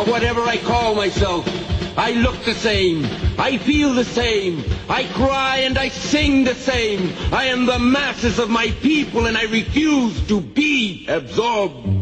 whatever I call myself. I look the same. I feel the same. I cry and I sing the same. I am the masses of my people and I refuse to be absorbed.